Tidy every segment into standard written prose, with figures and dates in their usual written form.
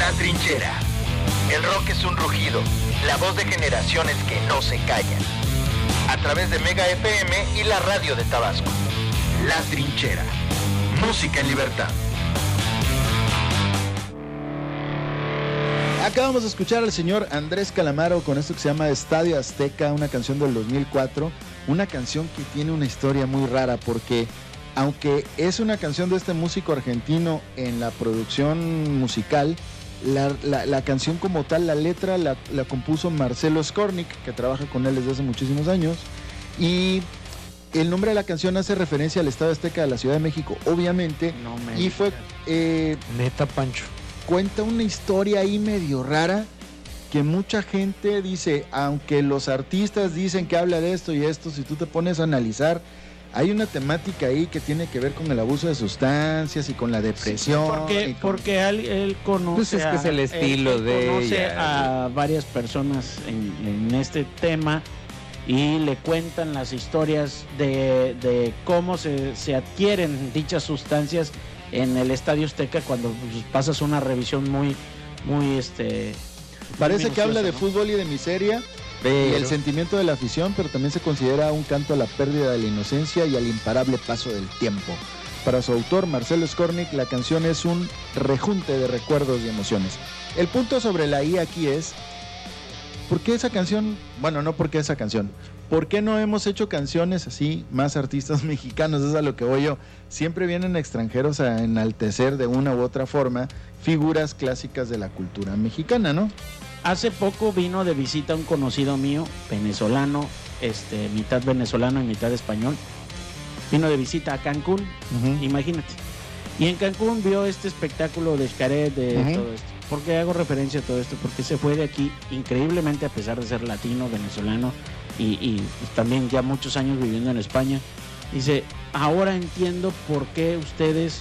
La Trinchera. El rock es un rugido, la voz de generaciones que no se callan. A través de Mega FM y la radio de Tabasco. La Trinchera. Música en libertad. Acabamos de escuchar al señor Andrés Calamaro con esto que se llama Estadio Azteca, una canción del 2004, una canción que tiene una historia muy rara porque aunque es una canción de este músico argentino en la producción musical, la canción como tal, la letra la compuso Marcelo Skornik, que trabaja con él desde hace muchísimos años, y el nombre de la canción hace referencia al Estadio Azteca de la Ciudad de México, obviamente, y fue... Neta, Pancho. Cuenta una historia ahí medio rara que mucha gente dice, aunque los artistas dicen que habla de esto y esto, si tú te pones a analizar, hay una temática ahí que tiene que ver con el abuso de sustancias y con la depresión. Sí, porque él conoce, pues es que es el estilo de conoce ella. a varias personas en este tema y le cuentan las historias de cómo se adquieren dichas sustancias en el Estadio Azteca cuando pues, pasas una revisión muy parece que habla de fútbol y de miseria y el sentimiento de la afición, pero también se considera un canto a la pérdida de la inocencia y al imparable paso del tiempo. Para su autor, Marcelo Skornik, la canción es un rejunte de recuerdos y emociones. El punto sobre la I aquí es, ¿por qué esa canción? Bueno, no porque esa canción. ¿Por qué no hemos hecho canciones así, más artistas mexicanos? Eso es a lo que voy yo. Siempre vienen extranjeros a enaltecer de una u otra forma figuras clásicas de la cultura mexicana, ¿no? Hace poco vino de visita un conocido mío, venezolano, mitad venezolano y mitad español. Vino de visita a Cancún, imagínate. Y en Cancún vio este espectáculo de Xcaret, todo esto. ¿Por qué hago referencia a todo esto? Porque se fue de aquí increíblemente, a pesar de ser latino, venezolano y pues también ya muchos años viviendo en España. Dice, ahora entiendo por qué ustedes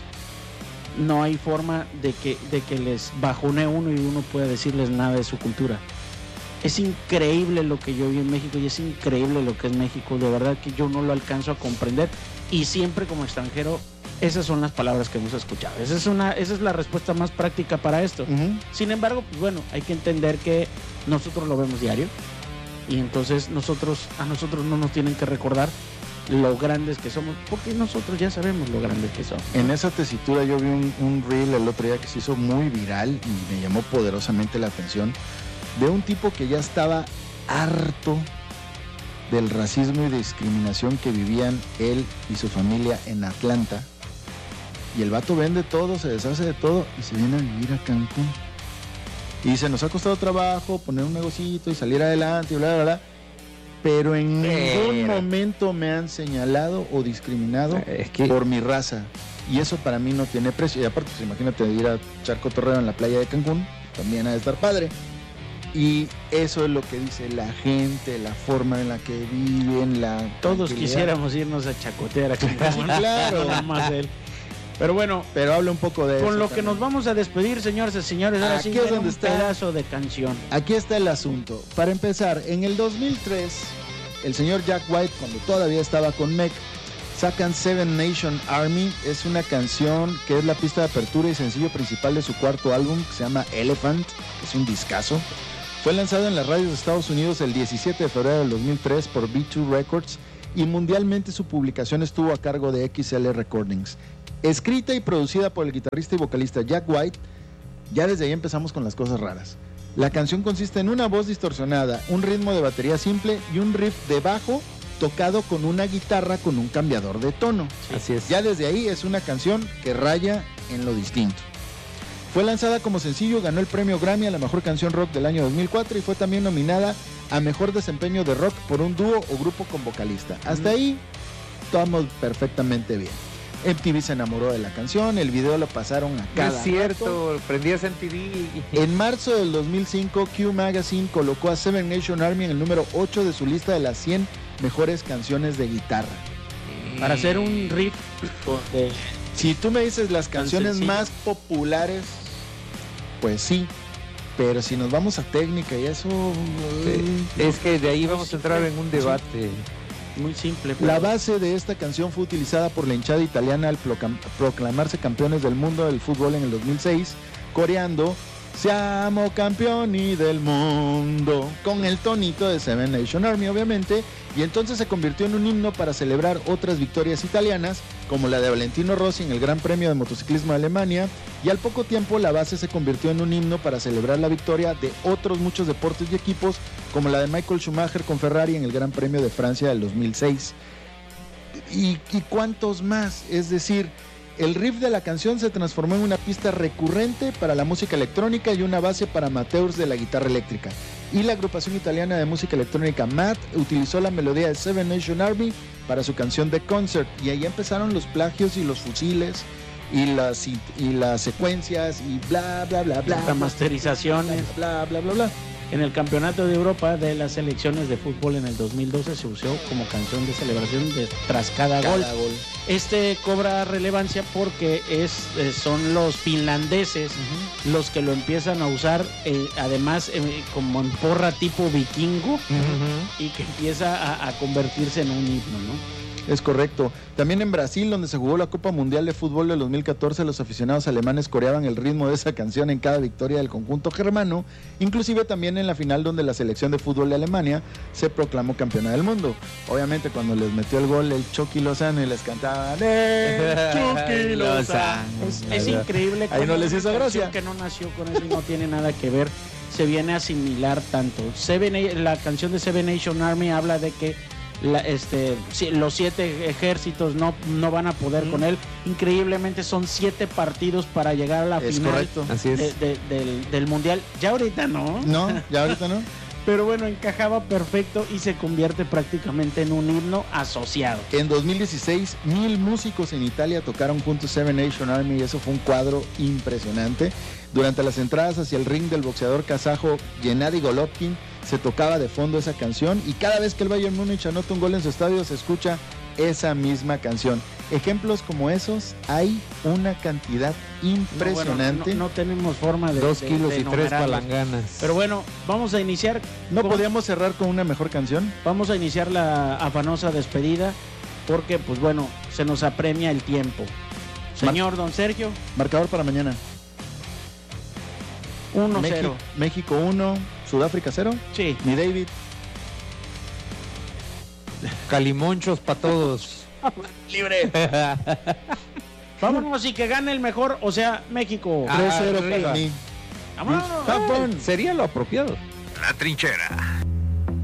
no hay forma de que les bajone uno y uno pueda decirles nada de su cultura. Es increíble lo que yo vi en México y es increíble lo que es México. De verdad que yo no lo alcanzo a comprender y siempre como extranjero esas son las palabras que hemos escuchado. Esa es la respuesta más práctica para esto. Sin embargo, pues bueno, hay que entender que nosotros lo vemos diario y entonces a nosotros no nos tienen que recordar lo grandes que somos, porque nosotros ya sabemos lo grandes que somos. En esa tesitura yo vi un reel el otro día que se hizo muy viral y me llamó poderosamente la atención, de un tipo que ya estaba harto del racismo y discriminación que vivían él y su familia en Atlanta. Y el vato vende todo, se deshace de todo y se viene a vivir a Cancún. Y dice, nos ha costado trabajo poner un negocito y salir adelante y bla, bla, bla. Pero en ningún momento me han señalado o discriminado por mi raza. Y eso para mí no tiene precio. Y aparte, pues, imagínate ir a echar cotorreo en la playa de Cancún, también ha de estar padre. Y eso es lo que dice la gente, la forma en la que viven, todos quisiéramos irnos a chacotear a Cancún. Claro. Nada más él. Pero bueno, pero habla un poco de eso. Con lo que nos vamos a despedir, señores y señores, ahora sí es donde un pedazo de canción. Aquí está el asunto. Para empezar, en el 2003, el señor Jack White, cuando todavía estaba con Meg, sacan Seven Nation Army. Es una canción que es la pista de apertura y sencillo principal de su cuarto álbum, que se llama Elephant, que es un discazo. Fue lanzado en las radios de Estados Unidos el 17 de febrero del 2003 por B2 Records y mundialmente su publicación estuvo a cargo de XL Recordings. Escrita y producida por el guitarrista y vocalista Jack White, ya desde ahí empezamos con las cosas raras. La canción consiste en una voz distorsionada, un ritmo de batería simple y un riff de bajo tocado con una guitarra con un cambiador de tono. Sí. Así es. Ya desde ahí es una canción que raya en lo distinto. Fue lanzada como sencillo, ganó el premio Grammy a la mejor canción rock del año 2004 y fue también nominada a mejor desempeño de rock por un dúo o grupo con vocalista. Hasta ahí, estamos perfectamente bien. MTV se enamoró de la canción, el video lo pasaron a cada rato. Es cierto, rato. prendías MTV. En marzo del 2005, Q Magazine colocó a Seven Nation Army en el número 8 de su lista de las 100 mejores canciones de guitarra. Para hacer un riff de... Si tú me dices las canciones más populares, pues sí. Pero si nos vamos a técnica y eso... Es que de ahí vamos a entrar en un debate. Muy simple. La base de esta canción fue utilizada por la hinchada italiana al proclamarse campeones del mundo del fútbol en el 2006, coreando Siamo campioni del mundo, con el tonito de Seven Nation Army, obviamente, y entonces se convirtió en un himno para celebrar otras victorias italianas, como la de Valentino Rossi en el Gran Premio de Motociclismo de Alemania, y al poco tiempo la base se convirtió en un himno para celebrar la victoria de otros muchos deportes y equipos, como la de Michael Schumacher con Ferrari en el Gran Premio de Francia del 2006. ¿Y cuántos más? Es decir, el riff de la canción se transformó en una pista recurrente para la música electrónica y una base para amateurs de la guitarra eléctrica. Y la agrupación italiana de música electrónica MAT utilizó la melodía de Seven Nation Army para su canción The Concert. Y ahí empezaron los plagios y los fusiles y las secuencias y bla, bla, bla, bla. Las masterizaciones. Bla, bla, bla, bla. En el Campeonato de Europa de las selecciones de fútbol en el 2012 se usó como canción de celebración tras cada gol. Este cobra relevancia porque son los finlandeses los que lo empiezan a usar, además como en porra tipo vikingo, y que empieza a convertirse en un himno, ¿no? Es correcto. También en Brasil, donde se jugó la Copa Mundial de Fútbol del 2014, los aficionados alemanes coreaban el ritmo de esa canción en cada victoria del conjunto germano, inclusive también en la final donde la selección de fútbol de Alemania se proclamó campeona del mundo. Obviamente cuando les metió el gol el Chucky Lozano y les cantaban Chucky Lozano. Es increíble. Ahí no les hizo gracia. Que no nació con eso y no tiene nada que ver, se viene a asimilar tanto. La canción de Seven Nation Army habla de que los 7 ejércitos no van a poder con él. Increíblemente son 7 partidos para llegar a la final. Correcto. Así es. Del mundial. Ya ahorita no. No, ya ahorita no. Pero bueno, encajaba perfecto y se convierte prácticamente en un himno asociado. En 2016, 1000 músicos en Italia tocaron juntos Seven Nation Army y eso fue un cuadro impresionante. Durante las entradas hacia el ring del boxeador kazajo Gennady Golovkin se tocaba de fondo esa canción y cada vez que el Bayern Múnich anota un gol en su estadio se escucha esa misma canción. Ejemplos como esos hay una cantidad impresionante. No tenemos forma de 2 kilos y 3 palanganas. Pero bueno, vamos a iniciar. ¿No podíamos cerrar con una mejor canción? Vamos a iniciar la afanosa despedida porque, pues bueno, se nos apremia el tiempo. Señor Don Sergio. Marcador para mañana. 1-0. México 1, Sudáfrica 0. Sí. Mi David. Calimonchos para todos. Libre. Vámonos y que gane el mejor, o sea, México. 3-0 para mí. Vámonos. Sería lo apropiado. La Trinchera.